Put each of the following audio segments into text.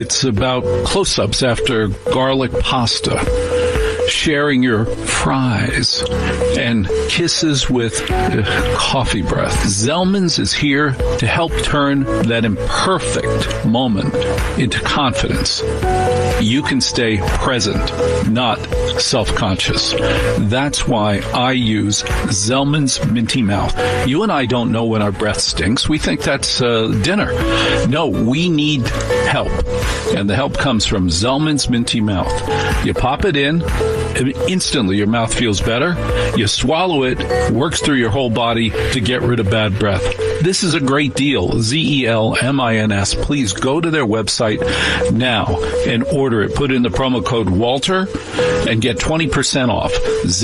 It's about close-ups after garlic pasta, sharing your fries, and kisses with coffee breath. Zellman's is here to help turn that imperfect moment into confidence. You can stay present, not self-conscious. That's why I use Zellman's Minty Mouth. You and I don't know when our breath stinks. We think that's dinner. No, we need help. And the help comes from Zellman's Minty Mouth. You pop it in, and instantly your mouth feels better. You swallow it, works through your whole body to get rid of bad breath. This is a great deal. Zellmins. Please go to their website now and order it. Put in the promo code Walter and get 20% off.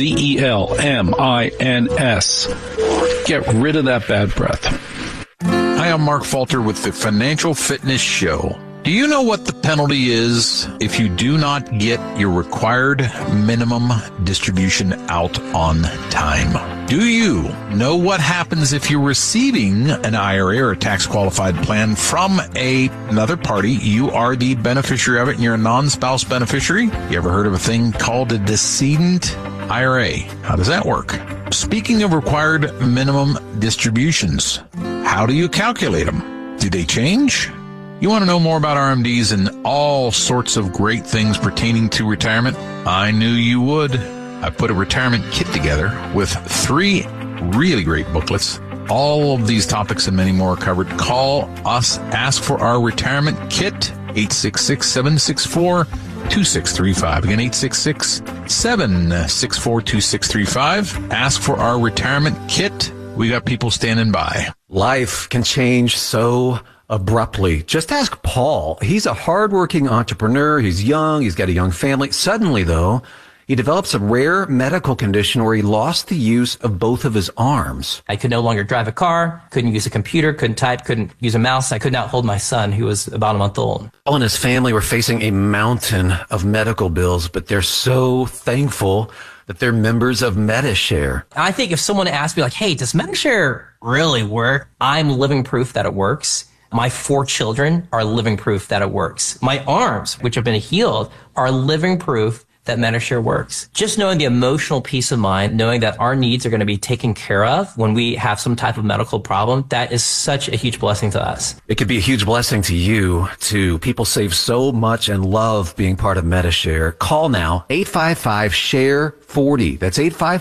Zellmins. Get rid of that bad breath. Hi, I'm Mark Falter with the Financial Fitness Show. Do you know what the penalty is if you do not get your required minimum distribution out on time? Do you know what happens if you're receiving an IRA or a tax-qualified plan from another party? You are the beneficiary of it and you're a non-spouse beneficiary. You ever heard of a thing called a decedent IRA? How does that work? Speaking of required minimum distributions, how do you calculate them? Do they change? You want to know more about RMDs and all sorts of great things pertaining to retirement? I knew you would. I put a retirement kit together with 3 really great booklets. All of these topics and many more are covered. Call us. Ask for our retirement kit. 866-764-2635. Again, 866-764-2635. Ask for our retirement kit. We got people standing by. Life can change so abruptly. Just ask Paul. He's a hardworking entrepreneur. He's young. He's got a young family. Suddenly, though, he develops a rare medical condition where he lost the use of both of his arms. I could no longer drive a car, couldn't use a computer, couldn't type, couldn't use a mouse. I could not hold my son, who was about a month old. Paul and his family were facing a mountain of medical bills, but they're so thankful that they're members of Medi-Share. I think if someone asked me, like, hey, does Medi-Share really work? I'm living proof that it works. My 4 children are living proof that it works. My arms, which have been healed, are living proof that Medi-Share works. Just knowing the emotional peace of mind, knowing that our needs are going to be taken care of when we have some type of medical problem, that is such a huge blessing to us. It could be a huge blessing to you, too. People save so much and love being part of Medi-Share. Call now, 855-SHARE-40. That's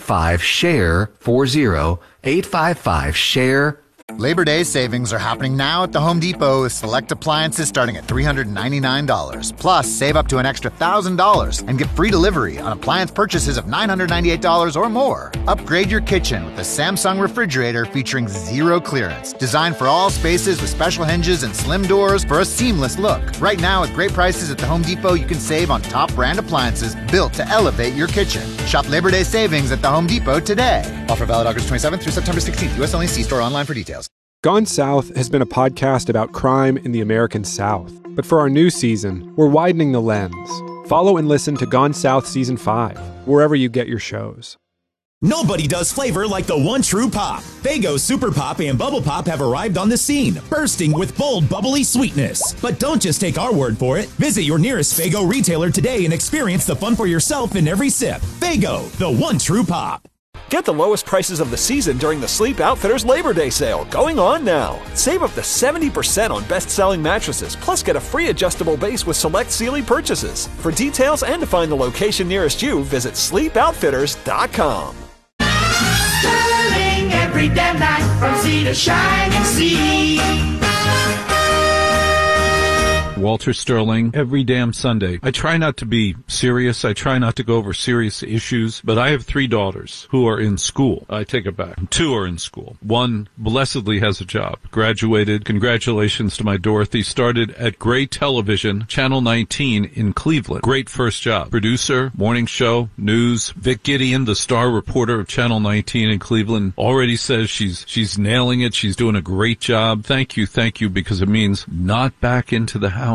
855-SHARE-40. 855-SHARE-40. Labor Day savings are happening now at the Home Depot with select appliances starting at $399. Plus, save up to an extra $1,000 and get free delivery on appliance purchases of $998 or more. Upgrade your kitchen with a Samsung refrigerator featuring 0 clearance. Designed for all spaces with special hinges and slim doors for a seamless look. Right now, at great prices at the Home Depot, you can save on top brand appliances built to elevate your kitchen. Shop Labor Day savings at the Home Depot today. Offer valid August 27th through September 16th. U.S. only. See store online for details. Gone South has been a podcast about crime in the American South. But for our new season, we're widening the lens. Follow and listen to Gone South Season 5, wherever you get your shows. Nobody does flavor like the one true pop. Faygo Super Pop and Bubble Pop have arrived on the scene, bursting with bold, bubbly sweetness. But don't just take our word for it. Visit your nearest Faygo retailer today and experience the fun for yourself in every sip. Faygo, the one true pop. Get the lowest prices of the season during the Sleep Outfitters Labor Day sale, going on now. Save up to 70% on best-selling mattresses, plus get a free adjustable base with select Sealy purchases. For details and to find the location nearest you, visit sleepoutfitters.com. Sterling every damn night from sea to shining sea. Walter Sterling, every damn Sunday. I try not to be serious. I try not to go over serious issues, but I have 3 daughters who are in school. I take it back. 2 are in school. 1 blessedly has a job. Graduated. Congratulations to my Dorothy. Started at Gray Television, Channel 19 in Cleveland. Great first job. Producer, morning show, news. Vic Gideon, the star reporter of Channel 19 in Cleveland, already says she's nailing it. She's doing a great job. Thank you, because it means not back into the house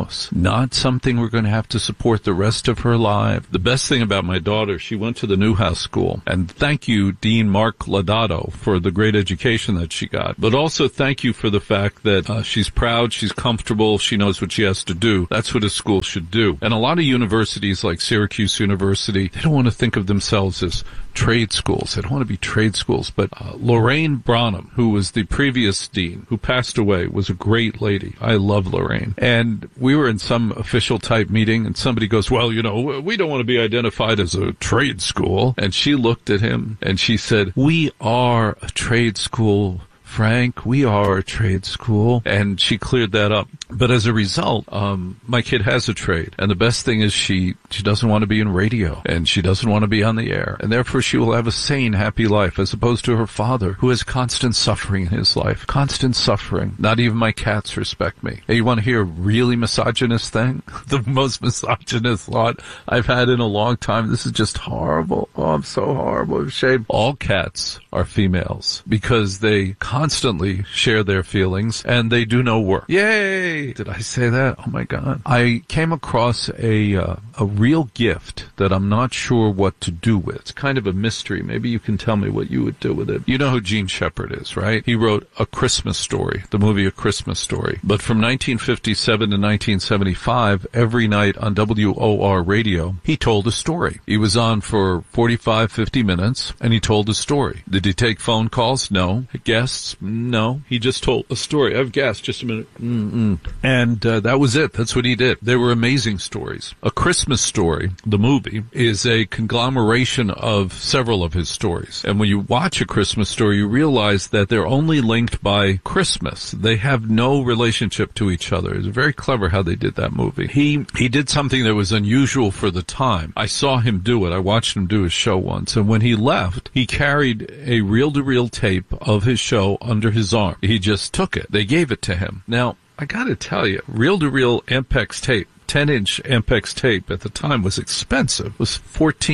house, not something we're going to have to support the rest of her life. The best thing about my daughter, she went to the Newhouse School, and thank you, Dean Mark Lodato, for the great education that she got. But also thank you for the fact that she's proud, she's comfortable, she knows what she has to do. That's what a school should do. And a lot of universities like Syracuse University, they don't want to think of themselves as trade schools. They don't want to be trade schools. But Lorraine Branham, who was the previous dean, who passed away, was a great lady. I love Lorraine. And we were in some official type meeting, and somebody goes, well, you know, we don't want to be identified as a trade school. And she looked at him and she said, we are a trade school, Frank, we are a trade school. And she cleared that up. But as a result, my kid has a trade. And the best thing is she doesn't want to be in radio. And she doesn't want to be on the air. And therefore she will have a sane, happy life, as opposed to her father, who has constant suffering in his life. Constant suffering. Not even my cats respect me. Hey, you want to hear a really misogynist thing? The most misogynist thought I've had in a long time. This is just horrible. Oh, I'm so horrible. Shame. All cats are females because they constantly share their feelings and they do no work. Yay! Did I say that? Oh my God. I came across a real gift that I'm not sure what to do with. It's kind of a mystery. Maybe you can tell me what you would do with it. You know who Gene Shepard is, right? He wrote A Christmas Story, the movie A Christmas Story. But from 1957 to 1975, every night on WOR radio, he told a story. He was on for 45, 50 minutes, and he told a story. Did he take phone calls? No. Guests? No. He just told a story. I have guests. Just a minute. And that was it. That's what he did. They were amazing stories. A Christmas Story, the movie, is a conglomeration of several of his stories. And when you watch A Christmas Story, you realize that they're only linked by Christmas. They have no relationship to each other. It's very clever how they did that movie. He did something that was unusual for the time. I saw him do it. I watched him do his show once. And when he left, he carried a reel-to-reel tape of his show under his arm. He just took it. They gave it to him. Now, I gotta tell you, reel-to-reel Ampex tape, 10-inch Ampex tape at the time was expensive. It was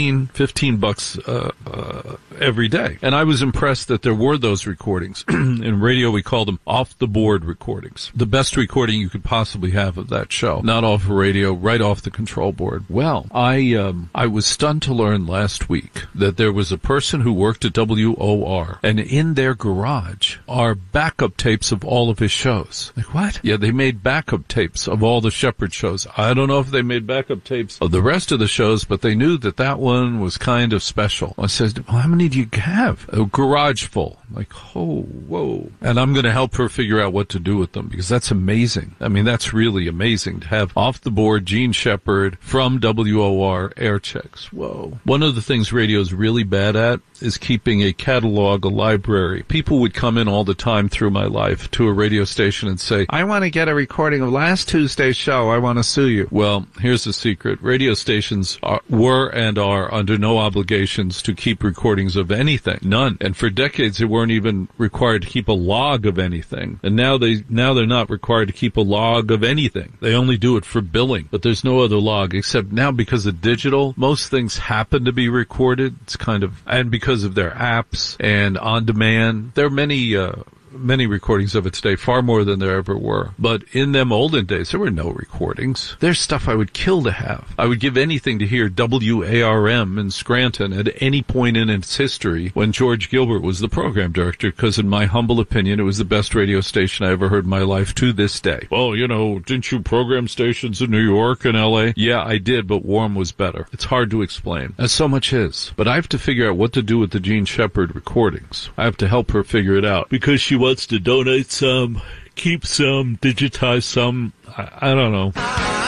$14-15 every day. And I was impressed that there were those recordings. In radio, we call them off-the-board recordings. The best recording you could possibly have of that show. Not off the radio, right off the control board. Well, I was stunned to learn last week that there was a person who worked at WOR, and in their garage are backup tapes of all of his shows. Like, what? Yeah, they made backup tapes of all the Shepard shows. I don't know if they made backup tapes of the rest of the shows, but they knew that that one was kind of special. I said, well, how many do you have? A garage full. I'm like, oh, whoa. And I'm going to help her figure out what to do with them, because that's amazing. I mean, that's really amazing to have off the board Gene Shepard from WOR air checks. Whoa. One of the things radio is really bad at is keeping a catalog, a library. People would come in all the time through my life to a radio station and say, I want to get a recording of last Tuesday's show. I want to sue you. Well, here's the secret. Radio stations were and are under no obligations to keep recordings of anything. None. And for decades, they weren't even required to keep a log of anything. And now they're not required to keep a log of anything. They only do it for billing. But there's no other log, except now because of digital, most things happen to be recorded. It's kind of, and because of their apps and on demand, there are many recordings of it today, far more than there ever were. But in them olden days, there were no recordings. There's stuff I would kill to have. I would give anything to hear WARM in Scranton at any point in its history when George Gilbert was the program director, because in my humble opinion, it was the best radio station I ever heard in my life to this day. Well, you know, didn't you program stations in New York and LA? Yeah, I did, but Warm was better. It's hard to explain, as so much is. But I have to figure out what to do with the Gene Shepard recordings. I have to help her figure it out, because she wants to donate some, keep some, digitize some. I don't know.